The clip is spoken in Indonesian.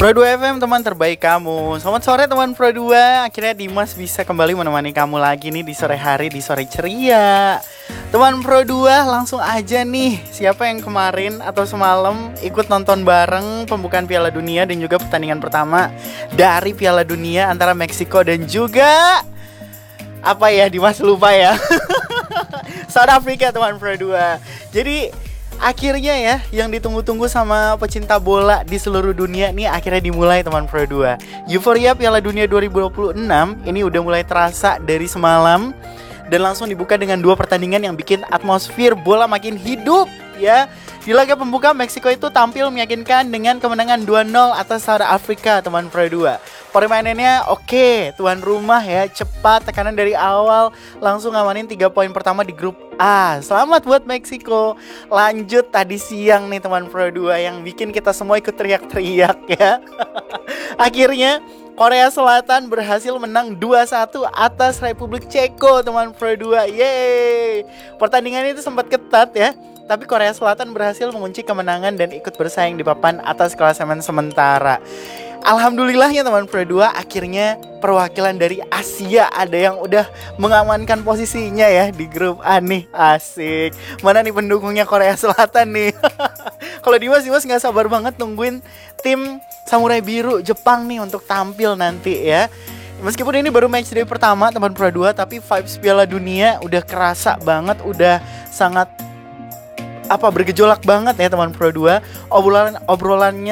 Pro 2 FM, teman terbaik kamu. Selamat sore teman Pro 2. Akhirnya Dimas bisa kembali menemani kamu lagi nih di sore hari, di sore ceria. Teman Pro 2, langsung aja nih. Siapa yang kemarin atau semalam ikut nonton bareng pembukaan Piala Dunia dan juga pertandingan pertama dari Piala Dunia antara Meksiko dan juga Dimas lupa ya. South Africa, teman Pro 2. Jadi akhirnya ya, yang ditunggu-tunggu sama pecinta bola di seluruh dunia nih akhirnya dimulai, teman Pro 2. Euforia Piala Dunia 2026 ini udah mulai terasa dari semalam dan langsung dibuka dengan 2 pertandingan yang bikin atmosfer bola makin hidup ya. Di laga pembuka, Meksiko itu tampil meyakinkan dengan kemenangan 2-0 atas South Africa, teman Pro 2. Permainannya oke, tuan rumah ya, cepat, tekanan dari awal, langsung ngamanin 3 poin pertama di grup A. Selamat buat Meksiko. Lanjut tadi siang nih teman Pro 2 yang bikin kita semua ikut teriak-teriak ya. Akhirnya Korea Selatan berhasil menang 2-1 atas Republik Ceko, teman Pro 2. Yeay. Pertandingan itu sempat ketat ya, tapi Korea Selatan berhasil mengunci kemenangan dan ikut bersaing di papan atas klasemen sementara. Alhamdulillahnya teman Pro 2, akhirnya perwakilan dari Asia ada yang udah mengamankan posisinya ya di grup A nih. Asik. Mana nih pendukungnya Korea Selatan nih? Kalau Dimas gak sabar banget nungguin tim Samurai Biru Jepang nih untuk tampil nanti ya. Meskipun ini baru matchday pertama teman Pro 2, tapi vibes Piala Dunia udah kerasa banget, udah sangat bergejolak banget ya teman Pro 2. Obrolannya